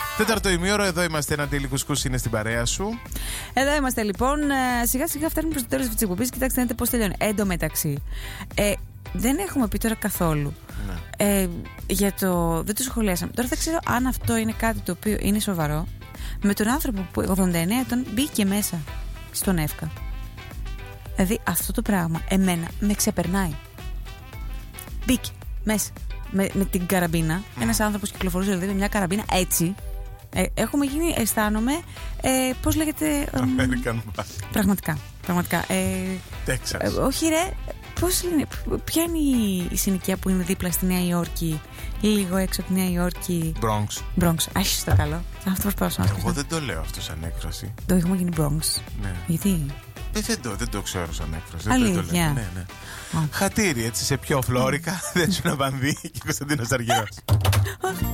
Τέταρτο ημίωρο, εδώ είμαστε. Ένα Ντέιλι Κουσκούς είναι στην παρέα σου. Εδώ είμαστε λοιπόν. Σιγά σιγά φτάνουμε προς το τέλος της εκπομπής. Κοιτάξτε, δείτε πώς τελειώνει. Εν τω μεταξύ, δεν έχουμε πει τώρα καθόλου. Ναι. Δεν το σχολιάσαμε. Τώρα δεν ξέρω αν αυτό είναι κάτι το οποίο είναι σοβαρό. Με τον άνθρωπο που 89 ετών μπήκε μέσα στον ΕΦΚΑ. Δηλαδή αυτό το πράγμα εμένα με ξεπερνάει. Μπήκε μέσα με την καραμπίνα. Ένας άνθρωπος κυκλοφορούσε δηλαδή με μια καραμπίνα έτσι. Έχουμε γίνει, αισθάνομαι, πώς λέγεται. American Pie. Πραγματικά. Texas. Όχι ρε. Πώς είναι, ποια είναι η συνοικία που είναι δίπλα στη Νέα Υόρκη, λίγο έξω από τη Νέα Υόρκη? Bronx. Άχι το καλό. Αυτό προσπαθώ να σκεφτώ. Εγώ δεν το λέω αυτό σαν έκφραση. Το έχουμε γίνει Bronx. Ναι. Γιατί? Δεν το ξέρω σαν έκφραση. Αλήθεια. Ναι. Χατήρι, έτσι σε πιο φλόρικα. Δεν σου να πανδεί και Κωνσταντίνος Αργυρός.